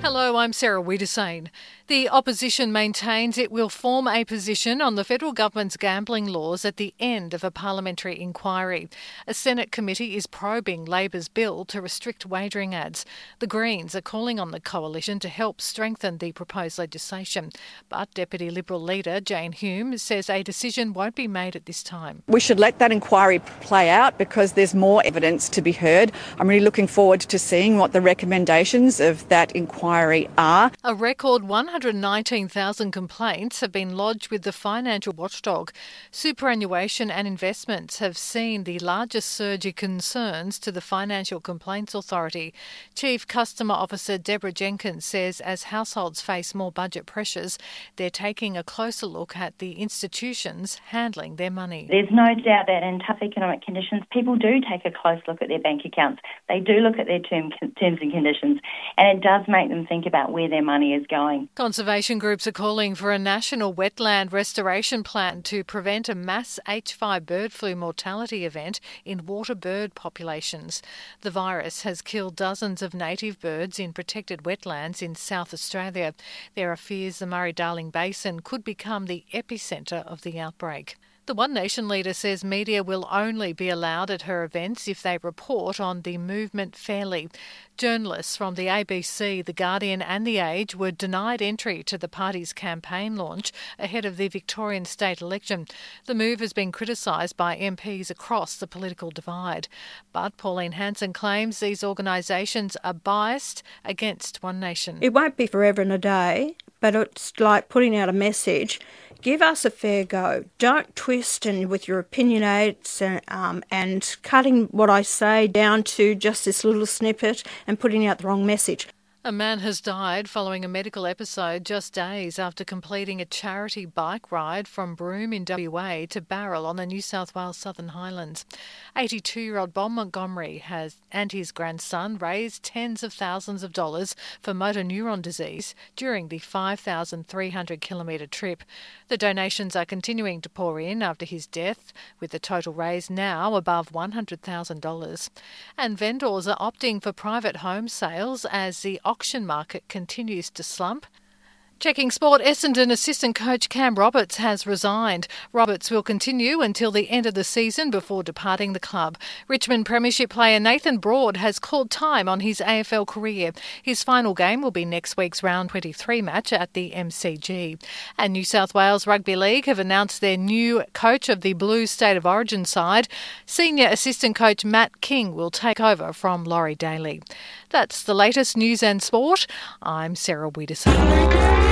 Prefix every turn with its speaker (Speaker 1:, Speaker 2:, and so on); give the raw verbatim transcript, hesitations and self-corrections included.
Speaker 1: Hello, I'm Sarah Wiedersane. The opposition maintains it will form a position on the federal government's gambling laws at the end of a parliamentary inquiry. A Senate committee is probing Labor's bill to restrict wagering ads. The Greens are calling on the coalition to help strengthen the proposed legislation. But Deputy Liberal leader Jane Hume says a decision won't be made at this time.
Speaker 2: We should let that inquiry play out because there's more evidence to be heard. I'm really looking forward to seeing what the recommendations of that inquiry are.
Speaker 1: A record one hundred nineteen thousand complaints have been lodged with the financial watchdog. Superannuation and investments have seen the largest surge in concerns to the Financial Complaints Authority. Chief Customer Officer Deborah Jenkins says as households face more budget pressures, they're taking a closer look at the institutions handling their money.
Speaker 3: There's no doubt that in tough economic conditions, people do take a close look at their bank accounts. They do look at their term, terms and conditions, and it does make them think about where their money is going.
Speaker 1: Conservation groups are calling for a national wetland restoration plan to prevent a mass H five bird flu mortality event in water bird populations. The virus has killed dozens of native birds in protected wetlands in South Australia. There are fears the Murray-Darling Basin could become the epicentre of the outbreak. The One Nation leader says media will only be allowed at her events if they report on the movement fairly. Journalists from the A B C, The Guardian and The Age were denied entry to the party's campaign launch ahead of the Victorian state election. The move has been criticised by M Ps across the political divide. But Pauline Hanson claims these organisations are biased against One Nation.
Speaker 4: It won't be forever and a day, but it's like putting out a message. Give us a fair go. Don't twist and with your opinionates and, um, and cutting what I say down to just this little snippet and putting out the wrong message.
Speaker 1: A man has died following a medical episode just days after completing a charity bike ride from Broome in W A to Barrel on the New South Wales Southern Highlands. eighty-two-year-old Bob Montgomery has and his grandson raised tens of thousands of dollars for motor neuron disease during the five thousand three hundred kilometre trip. The donations are continuing to pour in after his death, with the total raised now above one hundred thousand dollars. And vendors are opting for private home sales as the auction market continues to slump. Checking sport, Essendon assistant coach Cam Roberts has resigned. Roberts will continue until the end of the season before departing the club. Richmond Premiership player Nathan Broad has called time on his A F L career. His final game will be next week's round twenty-three match at the M C G. And New South Wales Rugby League have announced their new coach of the Blues State of Origin side. Senior assistant coach Matt King will take over from Laurie Daly. That's the latest news and sport. I'm Sarah Wiedersane.